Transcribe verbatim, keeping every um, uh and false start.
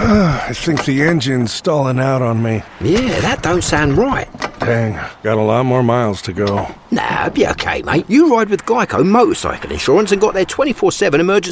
I think the engine's stalling out on me. Yeah, that don't sound right. Dang, got a lot more miles to go. Nah, be okay, mate. You ride with Geico Motorcycle Insurance and got their twenty-four seven emergency